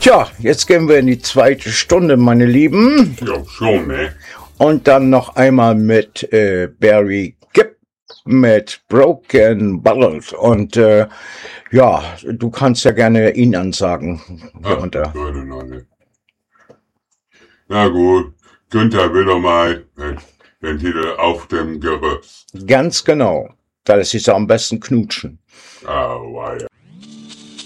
Tja, jetzt gehen wir in die zweite Stunde, meine Lieben. Ja, schon, ne? Und dann noch einmal mit Barry Gibb mit Broken Bottled. Und ja, du kannst ja gerne ihn ansagen. Würde noch nicht. Na gut, Günther will doch mal den Titel Auf dem Gerüst. Ganz genau. Da lässt sich so am besten knutschen. Ah, weia.